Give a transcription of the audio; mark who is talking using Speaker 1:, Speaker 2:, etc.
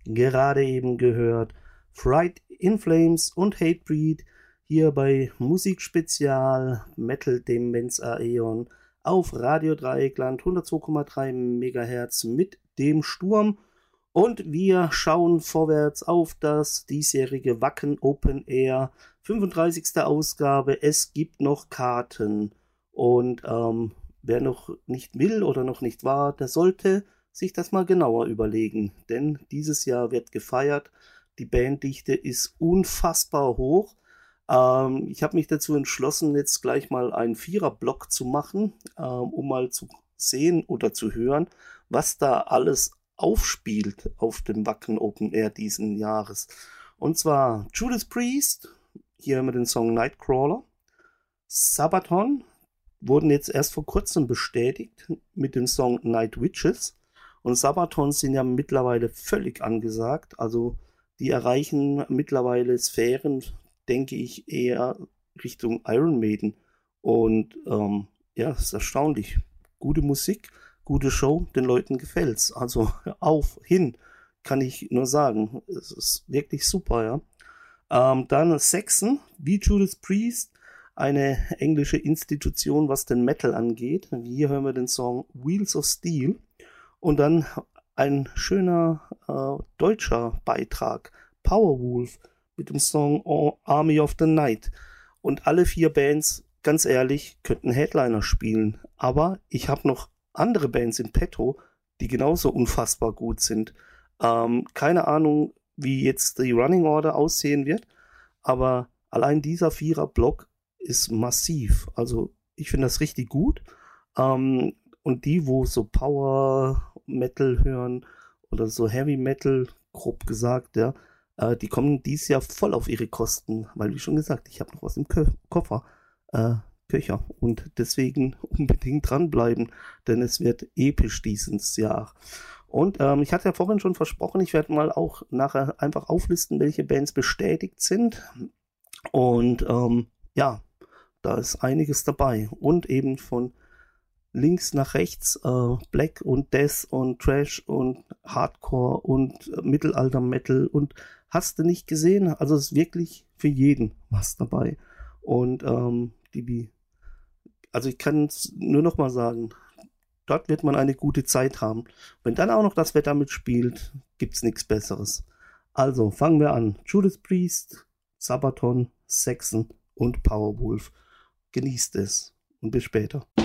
Speaker 1: Gerade eben gehört Fright in Flames und Hatebreed hier bei Musikspezial Metal Demenz Aeon auf Radio Dreieckland 102,3 MHz mit dem Sturm. Und wir schauen vorwärts auf das diesjährige Wacken Open Air 35. Ausgabe. Es gibt noch Karten. Und wer noch nicht will oder noch nicht war, der sollte sich das mal genauer überlegen. Denn dieses Jahr wird gefeiert. Die Banddichte ist unfassbar hoch. Ich habe mich dazu entschlossen, jetzt gleich mal einen Vierer-Block zu machen, um mal zu sehen oder zu hören, was da alles aufspielt auf dem Wacken Open Air diesen Jahres. Und zwar Judas Priest, hier haben wir den Song Nightcrawler, Sabaton, wurden jetzt erst vor kurzem bestätigt mit dem Song Night Witches. Und Sabaton sind ja mittlerweile völlig angesagt. Also die erreichen mittlerweile Sphären, denke ich, eher Richtung Iron Maiden. Und ja, es ist erstaunlich. Gute Musik, gute Show, den Leuten gefällt's. Also auf, hin, kann ich nur sagen. Es ist wirklich super, ja. Dann Saxon, wie Judas Priest, eine englische Institution, was den Metal angeht. Hier hören wir den Song Wheels of Steel. Und dann ein schöner deutscher Beitrag, Powerwolf, mit dem Song Army of the Night. Und alle 4 Bands, ganz ehrlich, könnten Headliner spielen. Aber ich habe noch andere Bands in petto, die genauso unfassbar gut sind. Keine Ahnung, wie jetzt die Running Order aussehen wird, aber allein dieser 4er-Block ist massiv. Also ich finde das richtig gut. Und die, wo so Power Metal hören oder so Heavy Metal, grob gesagt, ja, die kommen dieses Jahr voll auf ihre Kosten, weil wie schon gesagt, ich habe noch was im Koffer, Köcher, und deswegen unbedingt dranbleiben, denn es wird episch dieses Jahr. Und ich hatte ja vorhin schon versprochen, ich werde mal auch nachher einfach auflisten, welche Bands bestätigt sind. Und ja, da ist einiges dabei. Und eben von links nach rechts Black und Death und Trash und Hardcore und Mittelalter-Metal und hast du nicht gesehen? Also es ist wirklich für jeden was dabei. Und also ich kann es nur noch mal sagen, dort wird man eine gute Zeit haben. Wenn dann auch noch das Wetter mitspielt, gibt's nichts Besseres. Also fangen wir an. Judas Priest, Sabaton, Saxon und Powerwolf. Genießt es und bis später.